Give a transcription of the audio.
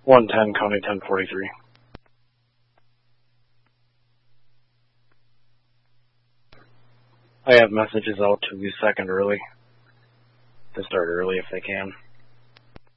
110, County 1043. I have messages out to be second early. To start early if they can.